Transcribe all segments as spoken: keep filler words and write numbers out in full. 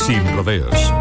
Sin rodeos.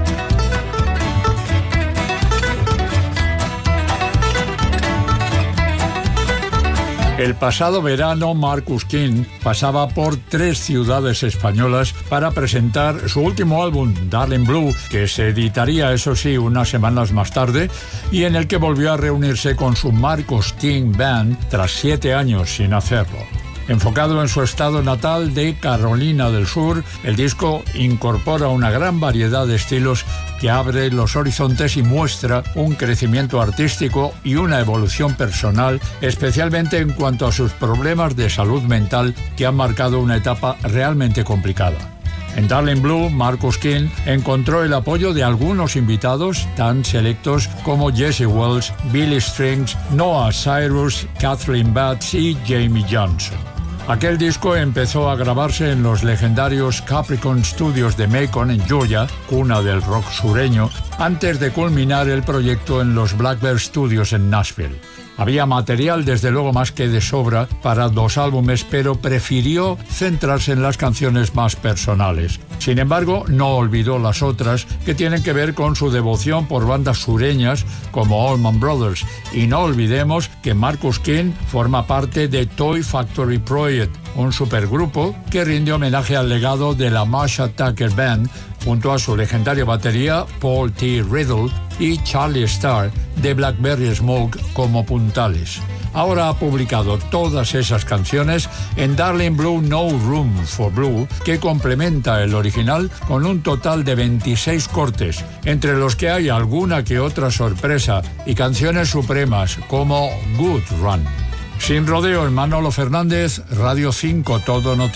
El pasado verano, Marcus King pasaba por tres ciudades españolas para presentar su último álbum, Darling Blue, que se editaría, eso sí, unas semanas más tarde, y en el que volvió a reunirse con su Marcus King Band tras siete años sin hacerlo. Enfocado en su estado natal de Carolina del Sur, el disco incorpora una gran variedad de estilos que abre los horizontes y muestra un crecimiento artístico y una evolución personal, especialmente en cuanto a sus problemas de salud mental que han marcado una etapa realmente complicada. En Darling Blue, Marcus King encontró el apoyo de algunos invitados tan selectos como Jesse Wells, Billy Strings, Noah Cyrus, Kathleen Batts y Jamie Johnson. Aquel disco empezó a grabarse en los legendarios Capricorn Studios de Macon, en Georgia, cuna del rock sureño, antes de culminar el proyecto en los Black Bear Studios en Nashville. Había material, desde luego, más que de sobra para dos álbumes, pero prefirió centrarse en las canciones más personales. Sin embargo, no olvidó las otras, que tienen que ver con su devoción por bandas sureñas como Allman Brothers. Y no olvidemos que Marcus King forma parte de Toy Factory Project, un supergrupo que rinde homenaje al legado de la Masha Tucker Band, junto a su legendaria batería Paul T. Riddle y Charlie Starr de Blackberry Smoke como puntales. Ahora ha publicado todas esas canciones en Darling Blue No Room for Blue, que complementa el original con un total de veintiséis cortes, entre los que hay alguna que otra sorpresa y canciones supremas como Good Run. Sin rodeos, Manolo Fernández, Radio cinco, Todo Noticias.